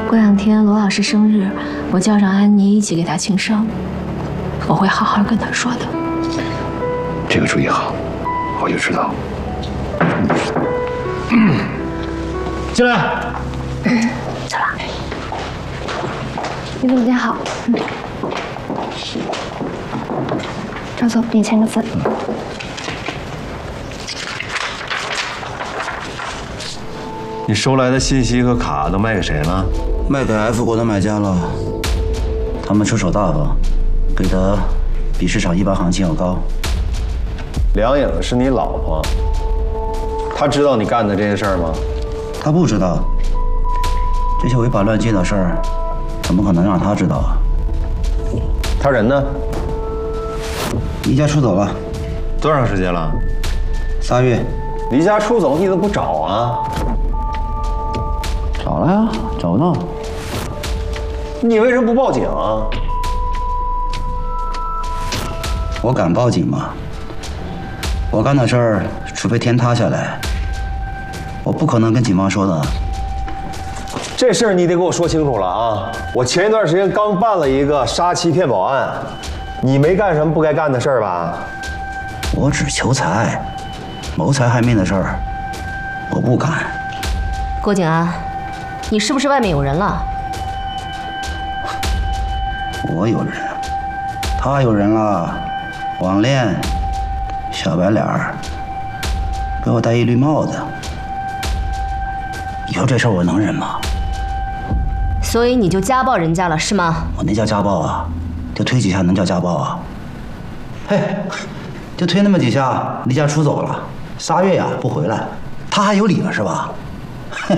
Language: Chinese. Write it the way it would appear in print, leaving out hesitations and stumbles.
过2天罗老师生日，我叫上安妮一起给他庆生。我会好好跟他说的。 这个主意好，我就知道。 进来。 走了。你总监好。赵总，你签个字。 你收来的信息和卡都卖给谁了？ 卖给 F 国的买家了，他们出手大方，给的比市场一般行情要高。 梁颖是你老婆，她知道你干的这些事儿吗？ 他不知道，这些违法乱纪的事儿，怎么可能让他知道啊？ 他人呢？ 离家出走了。 多长时间了 ？3月。 离家出走你怎么不找啊？ 找了呀，找呢。 你为什么不报警啊？ 我敢报警吗？我干的事儿，除非天塌下来，我不可能跟警方说的。 这事儿你得给我说清楚了啊！我前一段时间刚办了一个杀妻骗保案，你没干什么不该干的事儿吧？ 我只求财，谋财害命的事儿，我不干。 郭景安，你是不是外面有人了？ 我有人，他有人了，网恋，小白脸儿，给我戴一绿帽子。以后这事儿我能忍吗？ 所以你就家暴人家了是吗？ 我那叫家暴啊，就推几下能叫家暴啊？嘿，就推那么几下，离家出走了，3月呀不回来，他还有理了是吧？